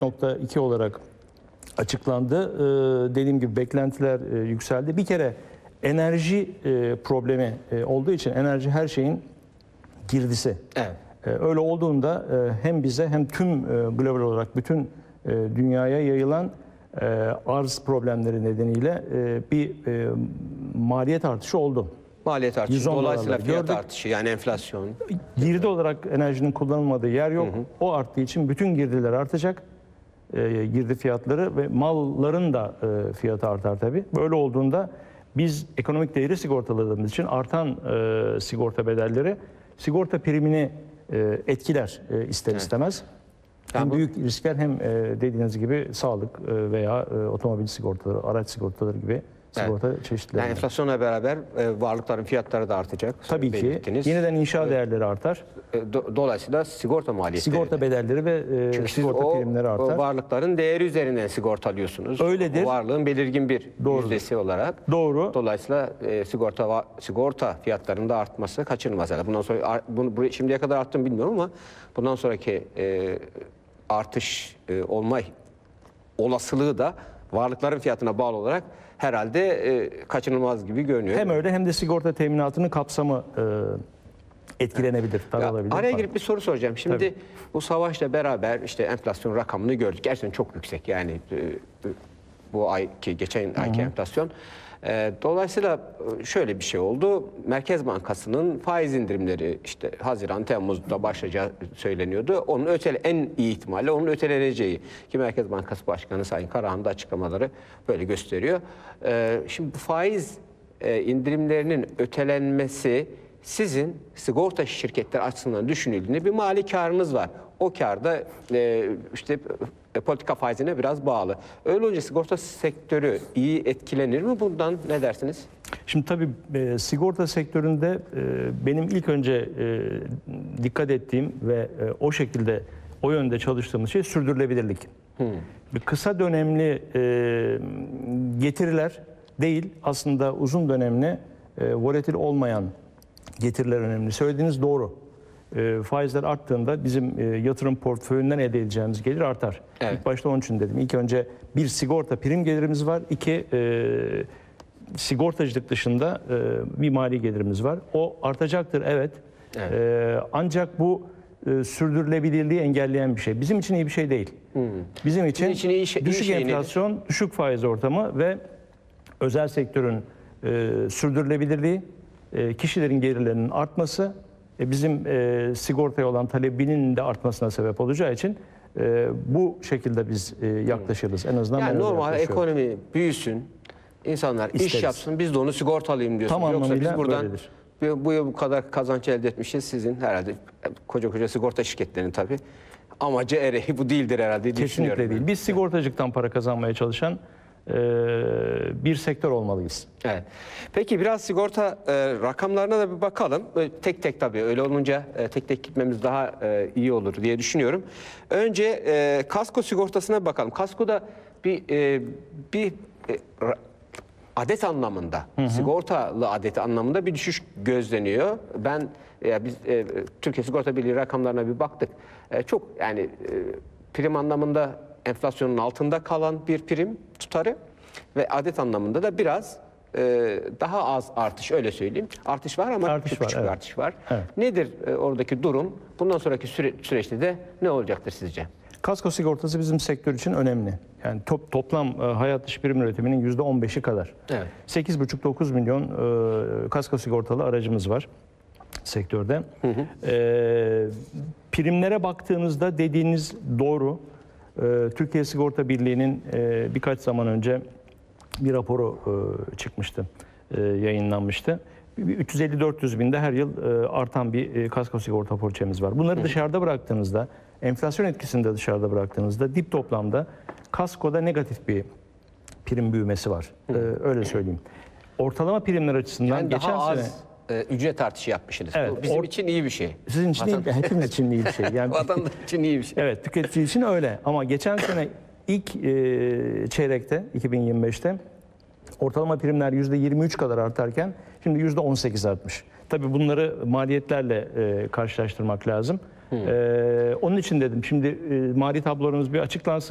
%2 olarak açıklandı. Dediğim gibi beklentiler yükseldi. Bir kere enerji problemi olduğu için enerji her şeyin girdisi. Evet. Öyle olduğunda hem bize hem tüm global olarak bütün dünyaya yayılan arz problemleri nedeniyle bir maliyet artışı oldu. Maliyet artışı, 110 dolayısıyla dolarlar fiyat gördük. artışı, yani enflasyon. Girdi olarak enerjinin kullanılmadığı yer yok. O arttığı için bütün girdiler artacak. Girdi fiyatları ve malların da fiyatı artar tabii. Böyle olduğunda biz ekonomik değeri sigortaladığımız için artan sigorta bedelleri sigorta primini etkiler ister istemez. Hem büyük riskler hem dediğiniz gibi sağlık veya otomobil sigortaları, araç sigortaları gibi sigorta çeşitleri. Yani enflasyonla beraber varlıkların fiyatları da artacak. Tabii ki. Belirttiniz. Yeniden inşa değerleri artar. Dolayısıyla sigorta maliyetleri. Sigorta bedelleri ve sigorta primleri artar. O varlıkların değeri üzerinden sigortalıyorsunuz. Öyledir. O varlığın belirgin bir yüzdesi olarak. Doğru. Dolayısıyla sigorta fiyatlarının da artması kaçınılmaz. Yani bundan sonra şimdiye kadar arttı mı bilmiyorum ama bundan sonraki artış olma olasılığı da varlıkların fiyatına bağlı olarak herhalde kaçınılmaz gibi görünüyor. Hem öyle hem de sigorta teminatının kapsamı etkilenebilir, daralabilir. Araya girip bir soru soracağım. Şimdi Tabii. bu savaşla beraber işte enflasyon rakamını gördük. Gerçekten çok yüksek. Yani bu ayki, geçen ayki enflasyon. Dolayısıyla şöyle bir şey oldu. Merkez Bankası'nın faiz indirimleri işte Haziran, Temmuz'da başlayacağı söyleniyordu. Onun en iyi ihtimalle onun öteleneceği, ki Merkez Bankası Başkanı Sayın Karahan'ın da açıklamaları böyle gösteriyor. Şimdi bu faiz indirimlerinin ötelenmesi sizin sigorta şirketleri açısından düşünüldüğünde bir mali karınız var. O kar da işte politika faizine biraz bağlı. Öyle olunca sigorta sektörü iyi etkilenir mi bundan? Ne dersiniz? Şimdi tabii sigorta sektöründe benim ilk önce dikkat ettiğim ve o şekilde o yönde çalıştığımız şey sürdürülebilirlik. Bir kısa dönemli getiriler değil, aslında uzun dönemli volatil olmayan getiriler önemli. Söylediğiniz doğru. Faizler arttığında bizim yatırım portföyünden elde edeceğimiz gelir artar. Evet. İlk başta onun için dedim. İlk önce bir sigorta prim gelirimiz var. İki sigortacılık dışında bir mali gelirimiz var. O artacaktır evet. Ancak bu sürdürülebilirliği engelleyen bir şey. Bizim için iyi bir şey değil. Bizim için düşük enflasyon, düşük faiz ortamı ve özel sektörün sürdürülebilirliği, kişilerin gelirlerinin artması, bizim sigortaya olan talebinin de artmasına sebep olacağı için bu şekilde biz yaklaşırız. En azından yani normal ekonomi büyüsün, insanlar iş yapsın, biz de onu sigortalayayım diyorsunuz. Yoksa biz buradan bu yıl bu kadar kazanç elde etmişiz, sizin herhalde koca sigorta şirketlerinin tabii amacı ereği bu değildir herhalde. Kesinlikle değil. Biz sigortacılıktan para kazanmaya çalışan bir sektör olmalıyız. Evet. Peki biraz sigorta rakamlarına da bir bakalım. Tek tek tabii öyle olunca tek tek gitmemiz daha iyi olur diye düşünüyorum. Önce kasko sigortasına bakalım. Kaskoda bir adet anlamında, sigortalı adet anlamında bir düşüş gözleniyor. Biz Türkiye Sigorta Birliği rakamlarına bir baktık. Çok yani prim anlamında enflasyonun altında kalan bir prim tutarı ve adet anlamında da biraz daha az artış, öyle söyleyeyim. Artış var ama küçük bir artış var. Evet. Nedir oradaki durum? Bundan sonraki süreçte de ne olacaktır sizce? Kasko sigortası bizim sektör için önemli. Yani toplam hayat dışı prim üretiminin %15'i kadar. Evet. 8,5-9 milyon kasko sigortalı aracımız var sektörde. Primlere baktığınızda dediğiniz doğru. Türkiye Sigorta Birliği'nin birkaç zaman önce bir raporu çıkmıştı, yayınlanmıştı. 350-400 binde her yıl artan bir kasko sigorta porçemiz var. Bunları dışarıda bıraktığınızda, enflasyon etkisini de dışarıda bıraktığınızda dip toplamda kaskoda negatif bir prim büyümesi var. Öyle söyleyeyim. Ortalama primler açısından yani geçen daha az sene ücret artışı yapmışsınız. Evet, bu bizim için iyi bir şey. Sizin için değil, hepimiz için iyi bir şey. Yani vatandaş için iyi bir şey. Evet, tüketici için öyle. Ama geçen sene ilk çeyrekte, 2025'te ortalama primler %23 kadar artarken şimdi %18 artmış. Tabii bunları maliyetlerle karşılaştırmak lazım. Onun için dedim şimdi mali tablolarımız bir açıklansın.